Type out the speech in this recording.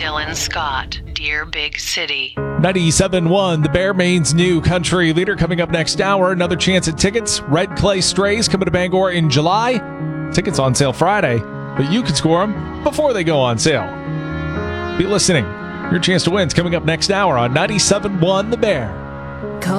Dylan Scott, Dear Big City. 97.1, the Bear Maine's new country leader coming up next hour. Another chance at tickets. Red Clay Strays coming to Bangor in July. Tickets on sale Friday, but you can score them before they go on sale. Be listening. Your chance to win is coming up next hour on 97.1 The Bear.